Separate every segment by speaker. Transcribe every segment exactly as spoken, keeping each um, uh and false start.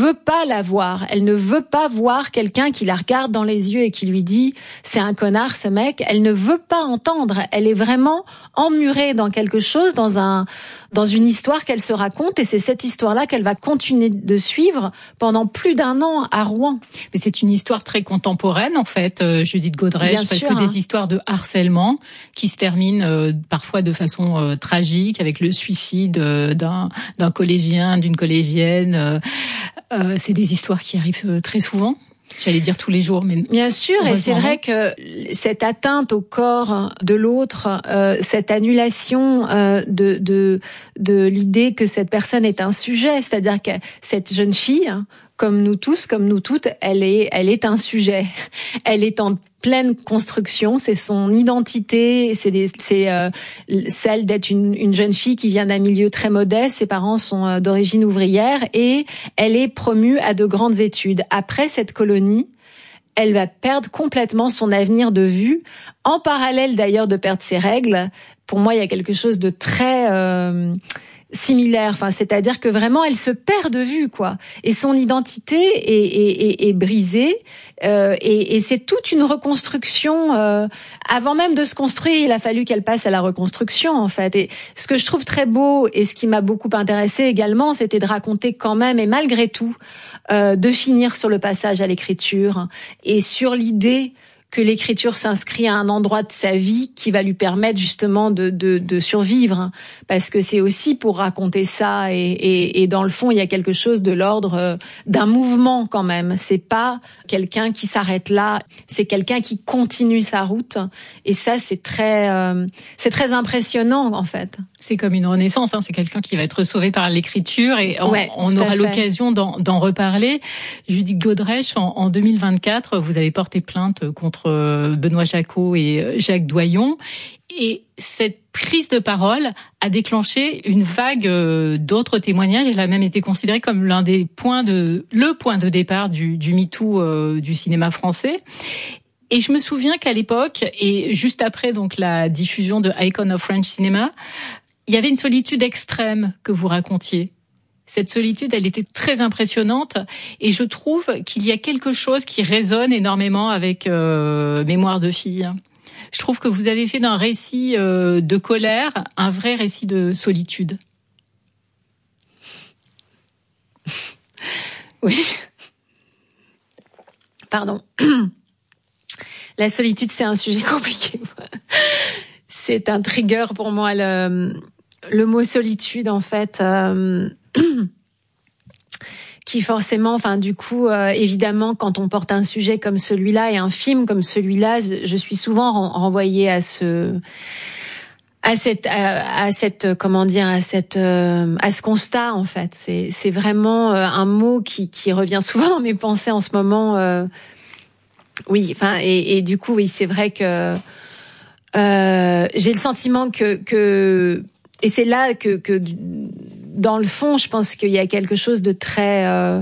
Speaker 1: veut pas la voir. Elle ne veut pas voir quelqu'un qui la regarde dans les yeux et qui lui dit « c'est un connard ce mec ». Elle ne veut pas entendre. Elle est vraiment emmurée dans quelque chose, dans un dans une histoire qu'elle se raconte, et c'est cette histoire-là qu'elle va continuer de suivre pendant plus d'un an à Rouen.
Speaker 2: Mais c'est une histoire très contemporaine, en fait, euh, Judith Godrèche,
Speaker 1: Bien
Speaker 2: parce
Speaker 1: sûr,
Speaker 2: que
Speaker 1: hein.
Speaker 2: des histoires de harcèlement qui se terminent euh, parfois de façon euh, tragique, avec le suicide euh, d'un d'un collégien, d'une collégienne. Euh, euh, c'est des histoires qui arrivent euh, très souvent. J'allais dire tous les jours, mais
Speaker 1: bien sûr, et c'est vrai que cette atteinte au corps de l'autre, euh, cette annulation euh, de de de l'idée que cette personne est un sujet, c'est-à-dire que cette jeune fille, comme nous tous, comme nous toutes, elle est elle est un sujet. Elle est en pleine construction, c'est son identité, c'est des, c'est euh, celle d'être une, une jeune fille qui vient d'un milieu très modeste, ses parents sont euh, d'origine ouvrière, et elle est promue à de grandes études. Après cette colonie, elle va perdre complètement son avenir de vue, en parallèle d'ailleurs de perdre ses règles. Pour moi, il y a quelque chose de très euh, similaire, enfin, c'est-à-dire que vraiment elle se perd de vue, quoi, et son identité est, est, est, est brisée, euh, et, et c'est toute une reconstruction. Euh, avant même de se construire, il a fallu qu'elle passe à la reconstruction, en fait. Et ce que je trouve très beau et ce qui m'a beaucoup intéressée également, c'était de raconter quand même, et malgré tout, euh, de finir sur le passage à l'écriture et sur l'idée que l'écriture s'inscrit à un endroit de sa vie qui va lui permettre justement de, de, de survivre, parce que c'est aussi pour raconter ça, et, et, et dans le fond il y a quelque chose de l'ordre d'un mouvement quand même. C'est pas quelqu'un qui s'arrête là, c'est quelqu'un qui continue sa route, et ça c'est très euh, c'est très impressionnant en fait.
Speaker 2: C'est comme une renaissance, hein. C'est quelqu'un qui va être sauvé par l'écriture, et on,
Speaker 1: ouais,
Speaker 2: on aura l'occasion d'en, d'en reparler. Judith Godrèche, en, en deux mille vingt-quatre, vous avez porté plainte contre Benoît Jacot et Jacques Doyon, et cette prise de parole a déclenché une vague d'autres témoignages. Elle a même été considérée comme l'un des points de, le point de départ du, du MeToo euh, du cinéma français. Et je me souviens qu'à l'époque, et juste après donc la diffusion de Icon of French Cinema, il y avait une solitude extrême que vous racontiez. Cette solitude, elle était très impressionnante, et je trouve qu'il y a quelque chose qui résonne énormément avec euh, Mémoire de fille. Je trouve que vous avez fait d'un récit euh, de colère un vrai récit de solitude.
Speaker 1: Oui. Pardon. La solitude, c'est un sujet compliqué. C'est un trigger pour moi, le, le mot solitude, en fait, euh, qui forcément, enfin, du coup, euh, évidemment, quand on porte un sujet comme celui-là et un film comme celui-là, je suis souvent renvoyée à ce, à cette, à, à cette, comment dire, à cette, euh, à ce constat, en fait. C'est, c'est vraiment euh, un mot qui, qui revient souvent dans mes pensées en ce moment. Euh, oui, enfin, et, et du coup, oui, c'est vrai que euh, j'ai le sentiment que, que, et c'est là que, que dans le fond, je pense qu'il y a quelque chose de très euh,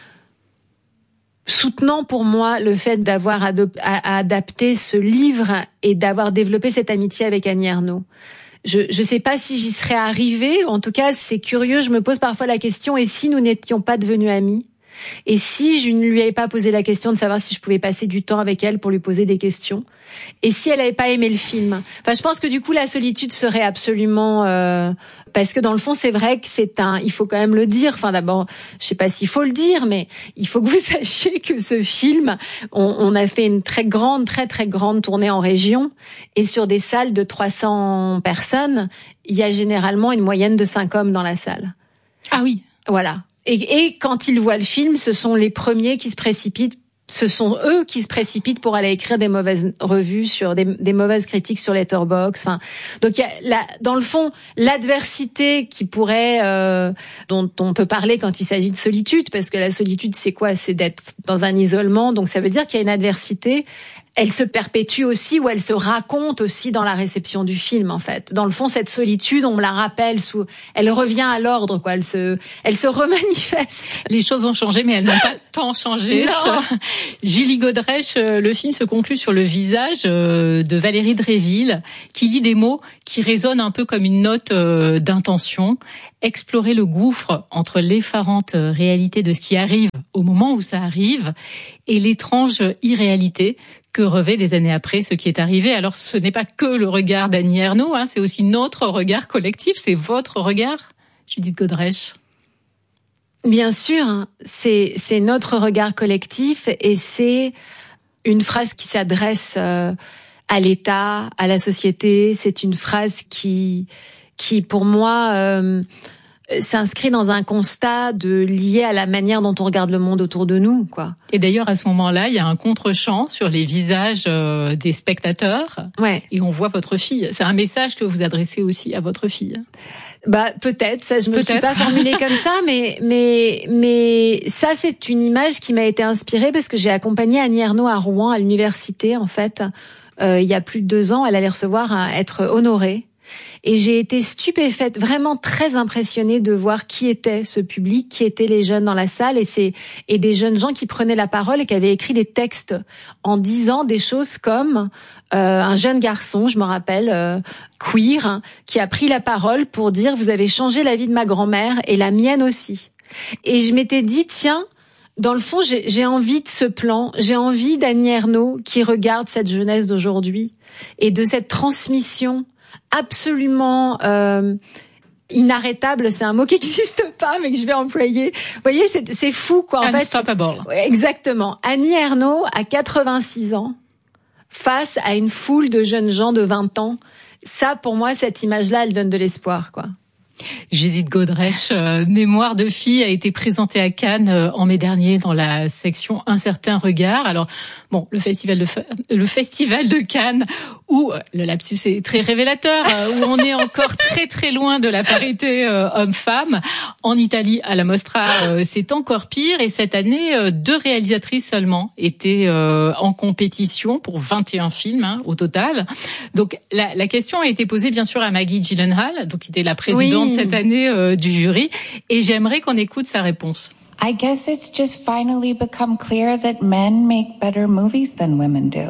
Speaker 1: soutenant pour moi, le fait d'avoir adop- à, à adapté ce livre et d'avoir développé cette amitié avec Annie Ernaux. Je je sais pas si j'y serais arrivée. En tout cas, c'est curieux. Je me pose parfois la question, et si nous n'étions pas devenus amis? Et si je ne lui avais pas posé la question de savoir si je pouvais passer du temps avec elle pour lui poser des questions? Et si elle n'avait pas aimé le film? Enfin, je pense que du coup, la solitude serait absolument... Euh, parce que dans le fond, c'est vrai que c'est un... Il faut quand même le dire. Enfin, d'abord, je sais pas s'il faut le dire, mais il faut que vous sachiez que ce film, on, on a fait une très grande, très, très grande tournée en région. Et sur des salles de trois cents personnes, il y a généralement une moyenne de cinq hommes dans la salle.
Speaker 2: Ah oui.
Speaker 1: Voilà. Et, et quand ils voient le film, ce sont les premiers qui se précipitent. Ce sont eux qui se précipitent pour aller écrire des mauvaises revues sur des, des mauvaises critiques sur Letterboxd. Enfin, donc il y a la, dans le fond l'adversité qui pourrait, euh, dont on peut parler quand il s'agit de solitude, parce que la solitude c'est quoi? C'est d'être dans un isolement. Donc ça veut dire qu'il y a une adversité. Elle se perpétue aussi, ou elle se raconte aussi dans la réception du film, en fait. Dans le fond, cette solitude, on me la rappelle sous, elle revient à l'ordre, quoi. Elle se, elle se remanifeste.
Speaker 2: Les choses ont changé, mais elles n'ont pas tant changé.
Speaker 1: Non.
Speaker 2: Julie Godrèche, le film se conclut sur le visage de Valérie Dréville, qui lit des mots qui résonnent un peu comme une note d'intention. Explorer le gouffre entre l'effarante réalité de ce qui arrive au moment où ça arrive et l'étrange irréalité que revêt des années après ce qui est arrivé. Alors, ce n'est pas que le regard d'Annie Ernaux, hein, c'est aussi notre regard collectif, c'est votre regard, Judith Godrèche.
Speaker 1: Bien sûr, c'est, c'est notre regard collectif et c'est une phrase qui s'adresse euh, à l'État, à la société. C'est une phrase qui, qui pour moi, euh, s'inscrit dans un constat de lié à la manière dont on regarde le monde autour de nous, quoi.
Speaker 2: Et d'ailleurs, à ce moment-là, il y a un contre-champ sur les visages euh, des spectateurs.
Speaker 1: Ouais.
Speaker 2: Et on voit votre fille. C'est un message que vous adressez aussi à votre fille.
Speaker 1: Bah peut-être, ça je me
Speaker 2: peut-être.
Speaker 1: suis pas formulée comme ça, mais mais mais ça c'est une image qui m'a été inspirée parce que j'ai accompagné Annie Ernaux à Rouen à l'université en fait. Euh, il y a plus de deux ans, elle allait recevoir un, être honorée. Et j'ai été stupéfaite, vraiment très impressionnée de voir qui était ce public, qui étaient les jeunes dans la salle, et c'est et des jeunes gens qui prenaient la parole et qui avaient écrit des textes en disant des choses comme euh, un jeune garçon, je me rappelle, euh, queer, hein, qui a pris la parole pour dire vous avez changé la vie de ma grand-mère et la mienne aussi. Et je m'étais dit tiens. Dans le fond, j'ai, j'ai envie de ce plan, j'ai envie d'Annie Ernaux qui regarde cette jeunesse d'aujourd'hui et de cette transmission absolument euh, inarrêtable, c'est un mot qui n'existe pas, mais que je vais employer. Vous voyez, c'est, c'est fou, quoi. En
Speaker 2: Unstoppable.
Speaker 1: fait, exactement. Annie Ernaux a quatre-vingt-six ans face à une foule de jeunes gens de vingt ans. Ça, pour moi, cette image-là, elle donne de l'espoir, quoi.
Speaker 2: Judith Godrèche, euh, Mémoire de fille a été présentée à Cannes euh, en mai dernier dans la section Un certain regard. Alors bon, le festival de le festival de Cannes où euh, le lapsus est très révélateur, euh, où on est encore très très loin de la parité euh, homme-femme. En Italie, à la Mostra, euh, c'est encore pire. Et cette année, euh, deux réalisatrices seulement étaient euh, en compétition pour vingt et un films hein, au total. Donc la, la question a été posée bien sûr à Maggie Gyllenhaal, donc qui était la présidente
Speaker 1: oui.
Speaker 2: cette année euh, du jury, et j'aimerais qu'on écoute sa réponse.
Speaker 3: I guess it's just finally become clear that men make better movies than women do.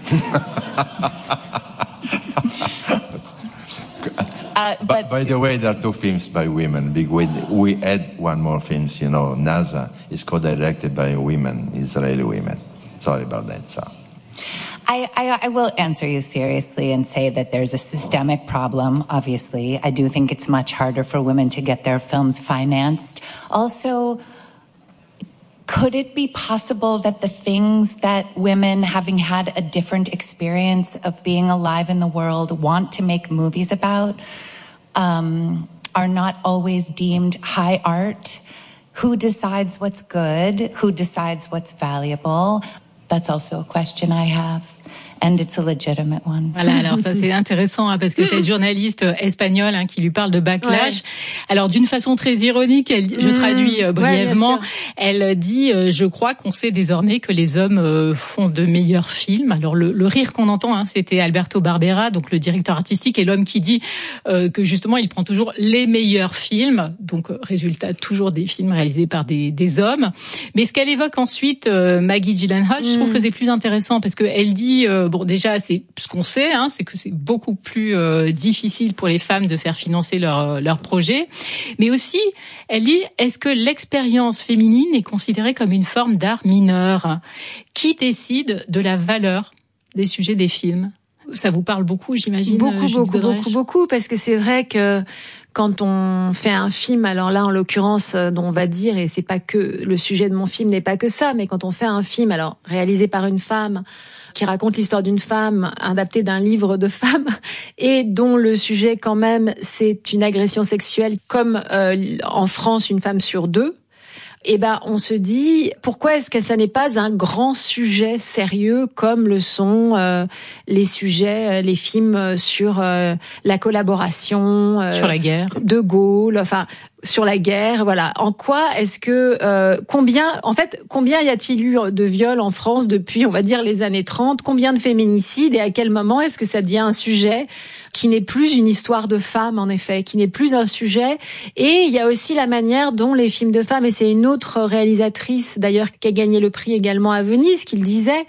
Speaker 4: uh, but by the way, there are two films by women. Big we, we add one more film, you know, NASA is co-directed by women, Israeli women. Sorry about that, so.
Speaker 3: I, I, I will answer you seriously and say that there's a systemic problem, obviously. I do think it's much harder for women to get their films financed. Also, could it be possible that the things that women, having had a different experience of being alive in the world, want to make movies about, um, are not always deemed high art? Who decides what's good? Who decides what's valuable? That's also a question I have. And it's a legitimate one.
Speaker 2: Voilà, alors ça c'est intéressant hein, parce que cette journaliste espagnole hein, qui lui parle de backlash. Ouais. Alors d'une façon très ironique, elle, je traduis euh, brièvement, ouais, elle dit euh, je crois qu'on sait désormais que les hommes euh, font de meilleurs films. Alors le, le rire qu'on entend, hein, c'était Alberto Barbera, donc le directeur artistique et l'homme qui dit euh, que justement il prend toujours les meilleurs films. Donc euh, résultat toujours des films réalisés par des, des hommes. Mais ce qu'elle évoque ensuite, euh, Maggie Gyllenhaal, mm. je trouve que c'est plus intéressant parce que elle dit euh, bon, déjà, c'est ce qu'on sait, hein, c'est que c'est beaucoup plus euh, difficile pour les femmes de faire financer leur leur projet. Mais aussi, elle dit, est-ce que l'expérience féminine est considérée comme une forme d'art mineur ? Qui décide de la valeur des sujets des films ? Ça vous parle beaucoup, j'imagine.
Speaker 1: Beaucoup, beaucoup, beaucoup, beaucoup, parce que c'est vrai que quand on fait un film, alors là, en l'occurrence, dont on va dire, et c'est pas que le sujet de mon film n'est pas que ça, mais quand on fait un film, alors réalisé par une femme, qui raconte l'histoire d'une femme, adapté d'un livre de femme, et dont le sujet quand même, c'est une agression sexuelle, comme euh, en France, une femme sur deux. Eh ben, on se dit, pourquoi est-ce que ça n'est pas un grand sujet sérieux comme le sont euh, les sujets, les films sur euh, la collaboration, euh,
Speaker 2: sur la guerre,
Speaker 1: De Gaulle, enfin sur la guerre, voilà. En quoi est-ce que euh, combien, en fait, combien y a-t-il eu de viols en France depuis, on va dire, les années trente ? Combien de féminicides et à quel moment est-ce que ça devient un sujet qui n'est plus une histoire de femmes, en effet, qui n'est plus un sujet. Et il y a aussi la manière dont les films de femmes, et c'est une autre réalisatrice d'ailleurs qui a gagné le prix également à Venise, qui le disait,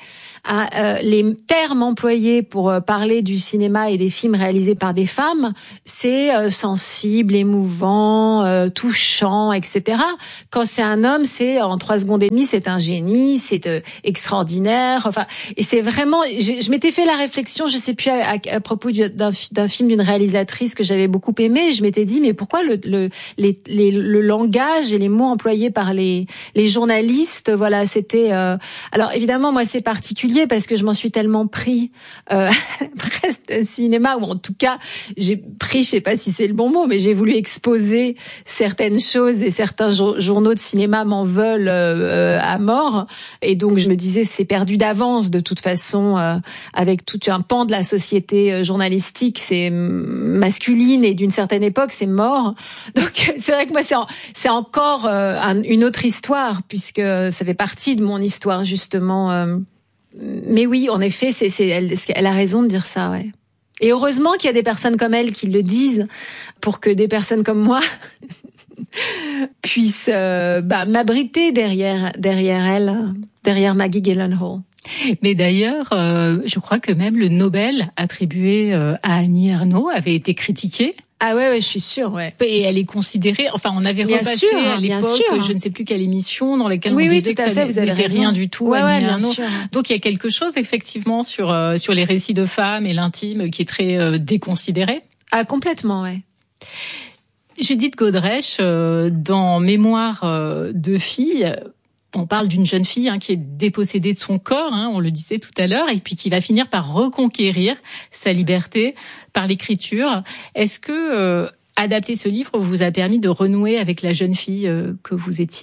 Speaker 1: à euh, les termes employés pour euh, parler du cinéma et des films réalisés par des femmes, c'est euh, sensible, émouvant, euh, touchant, et cetera. Quand c'est un homme, c'est en trois secondes et demie, c'est un génie, c'est euh, extraordinaire. Enfin, et c'est vraiment. Je, je m'étais fait la réflexion, je sais plus à, à, à propos du, d'un, d'un film d'une réalisatrice que j'avais beaucoup aimé. Je m'étais dit, mais pourquoi le, le, les, les, le langage et les mots employés par les, les journalistes, voilà, c'était. Euh... Alors évidemment, moi, c'est particulier parce que je m'en suis tellement pris euh, presque de cinéma, ou en tout cas, j'ai pris, je sais pas si c'est le bon mot, mais j'ai voulu exposer certaines choses et certains journaux de cinéma m'en veulent euh, à mort. Et donc, je me disais, c'est perdu d'avance de toute façon, euh, avec tout un pan de la société journalistique, c'est masculine et d'une certaine époque, c'est mort. Donc, c'est vrai que moi, c'est, en, c'est encore euh, un, une autre histoire, puisque ça fait partie de mon histoire, justement. Euh. Mais oui, en effet, c'est, c'est, elle, elle a raison de dire ça, ouais. Et heureusement qu'il y a des personnes comme elle qui le disent, pour que des personnes comme moi puissent euh, bah, m'abriter derrière, derrière elle, derrière Maggie Gyllenhaal.
Speaker 2: Mais d'ailleurs, euh, je crois que même le Nobel attribué euh, à Annie Ernaux avait été critiqué.
Speaker 1: Ah ouais, ouais, je suis sûre, ouais.
Speaker 2: Et elle est considérée, enfin, on avait bien repassé sûr, à l'époque, je ne sais plus quelle émission, dans laquelle
Speaker 1: oui,
Speaker 2: on
Speaker 1: oui,
Speaker 2: disait que ça
Speaker 1: fait,
Speaker 2: n'était rien du tout,
Speaker 1: ouais,
Speaker 2: Annie
Speaker 1: ouais,
Speaker 2: Ernaux.
Speaker 1: Sûr.
Speaker 2: Donc, il y a quelque chose, effectivement, sur, euh, sur les récits de femmes et l'intime qui est très euh, déconsidéré.
Speaker 1: Ah, complètement, ouais.
Speaker 2: Judith Godrèche, euh, dans Mémoire euh, de fille, on parle d'une jeune fille hein, qui est dépossédée de son corps, hein, on le disait tout à l'heure, et puis qui va finir par reconquérir sa liberté par l'écriture. Est-ce que euh, adapter ce livre vous a permis de renouer avec la jeune fille euh, que vous étiez ?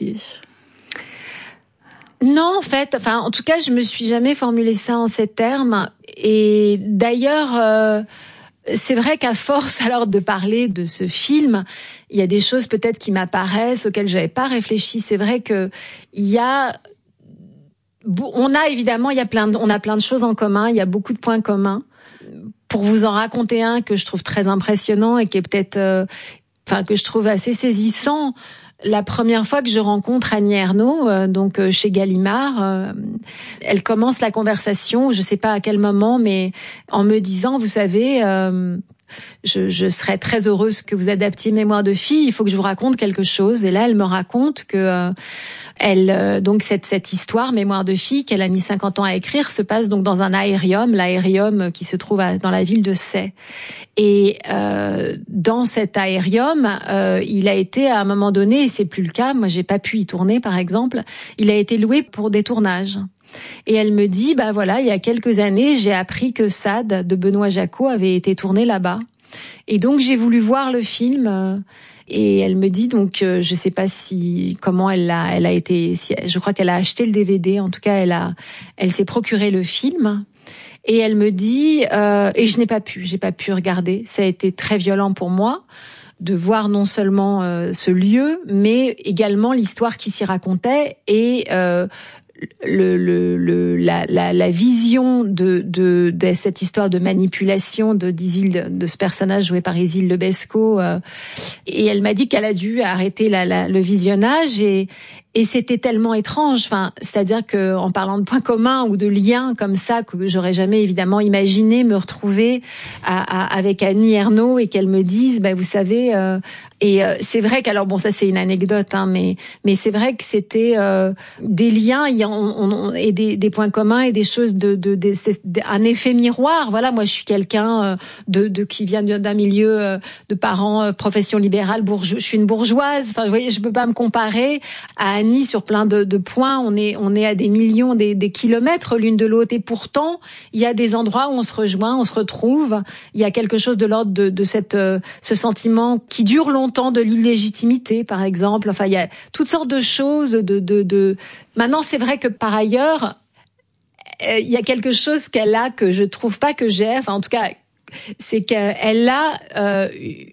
Speaker 1: Non, en fait, enfin, en tout cas, je me suis jamais formulé ça en ces termes. Et d'ailleurs, euh, c'est vrai qu'à force alors de parler de ce film, il y a des choses peut-être qui m'apparaissent auxquelles j'avais pas réfléchi. C'est vrai que il y a, on a évidemment, il y a plein de, on a plein de choses en commun. Il y a beaucoup de points communs. Pour vous en raconter un que je trouve très impressionnant et qui est peut-être, euh, enfin que je trouve assez saisissant. La première fois que je rencontre Annie Ernaux, euh, donc euh, chez Gallimard, euh, elle commence la conversation, je sais pas à quel moment, mais en me disant, vous savez, euh, je, je serais très heureuse que vous adaptiez Mémoire de fille. Il faut que je vous raconte quelque chose. Et là, elle me raconte que euh, elle, euh, donc cette cette histoire Mémoire de fille qu'elle a mis cinquante ans à écrire se passe donc dans un aérium, l'aérium qui se trouve à, dans la ville de Sey. Et euh, dans cet aérium, euh, il a été à un moment donné, et c'est plus le cas, moi j'ai pas pu y tourner par exemple, il a été loué pour des tournages. Et elle me dit, bah voilà, il y a quelques années, j'ai appris que Sade de Benoît Jacot avait été tourné là-bas. Et donc j'ai voulu voir le film. Euh, et elle me dit donc, euh, je sais pas si comment elle a, elle a été, si, je crois qu'elle a acheté le D V D. En tout cas, elle a, elle s'est procuré le film. Et elle me dit, euh, et je n'ai pas pu, j'ai pas pu regarder. Ça a été très violent pour moi de voir non seulement euh, ce lieu, mais également l'histoire qui s'y racontait et euh, le, le, le, la, la, la vision de, de, de cette histoire de manipulation de d'Isilde, de ce personnage joué par Isilde Lebesco. Euh, et elle m'a dit qu'elle a dû arrêter la, la, le visionnage et Et c'était tellement étrange, enfin, c'est-à-dire que en parlant de points communs ou de liens comme ça que j'aurais jamais évidemment imaginé me retrouver à, à, avec Annie Ernaux et qu'elle me dise, bah vous savez, euh, et euh, c'est vrai qu'alors bon ça c'est une anecdote, hein, mais mais c'est vrai que c'était euh, des liens, il y a, on, on, et des, des points communs et des choses de, de, de, de un effet miroir. Voilà, moi je suis quelqu'un de, de qui vient d'un milieu de parents profession libérale, bourgeois, je suis une bourgeoise. Enfin, vous voyez, je peux pas me comparer à Annie sur plein de, de points. On est, on est à des millions, des, des kilomètres l'une de l'autre. Et pourtant, il y a des endroits où on se rejoint, on se retrouve. Il y a quelque chose de l'ordre de, de cette, euh, ce sentiment qui dure longtemps de l'illégitimité, par exemple. Enfin, il y a toutes sortes de choses. De, de, de... Maintenant, c'est vrai que par ailleurs, euh, il y a quelque chose qu'elle a que je trouve pas que j'ai. Enfin, en tout cas, c'est qu'elle a, euh,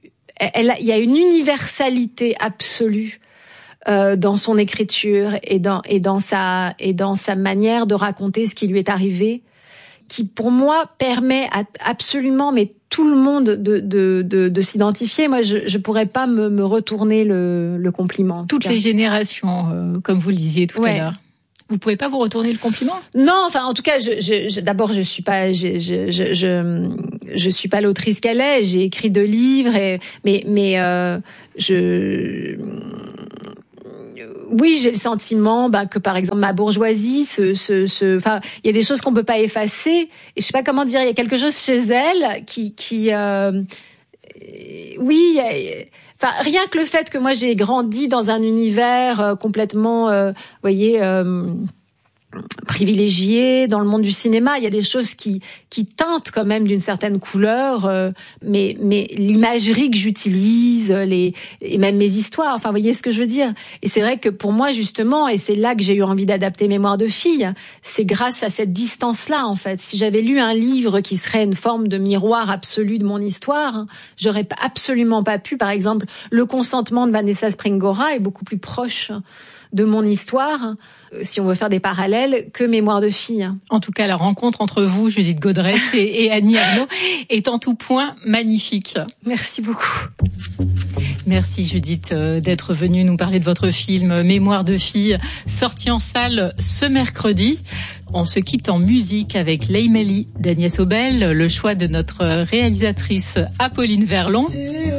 Speaker 1: elle a, il y a une universalité absolue. Euh, dans son écriture et dans et dans sa et dans sa manière de raconter ce qui lui est arrivé, qui pour moi permet à absolument mais tout le monde de de de, de s'identifier. Moi, je je pourrais pas me me retourner le le compliment.
Speaker 2: Toutes les générations, euh, comme vous le disiez tout
Speaker 1: ouais.
Speaker 2: à l'heure. Vous pouvez pas vous retourner le compliment?
Speaker 1: Non, enfin, en tout cas, je, je, je d'abord, je suis pas, je, je, je, je, je suis pas l'autrice qu'elle est. J'ai écrit deux livres, et, mais, mais, euh, je, oui, j'ai le sentiment, bah, que par exemple ma bourgeoisie, ce, ce, ce, enfin, il y a des choses qu'on peut pas effacer. Et je sais pas comment dire, il y a quelque chose chez elle qui, qui, euh, oui. Y a, Enfin, rien que le fait que moi j'ai grandi dans un univers euh, complètement, euh, vous voyez, euh, privilégié dans le monde du cinéma, il y a des choses qui qui teintent quand même d'une certaine couleur, euh, mais mais l'imagerie que j'utilise, les et même mes histoires, enfin, vous voyez ce que je veux dire. Et c'est vrai que pour moi justement, et c'est là que j'ai eu envie d'adapter Mémoires de fille, c'est grâce à cette distance-là en fait. Si j'avais lu un livre qui serait une forme de miroir absolu de mon histoire, j'aurais absolument pas pu, par exemple, Le consentement de Vanessa Springora est beaucoup plus proche de mon histoire, si on veut faire des parallèles, que Mémoires de fille.
Speaker 2: En tout cas, la rencontre entre vous, Judith Godrèche et, et Annie Ernaux, est en tout point magnifique.
Speaker 1: Merci beaucoup.
Speaker 2: Merci Judith d'être venue nous parler de votre film Mémoires de fille, sorti en salle ce mercredi. On se quitte en musique avec Leymeli d'Agnès Obel, le choix de notre réalisatrice Apolline Verlon.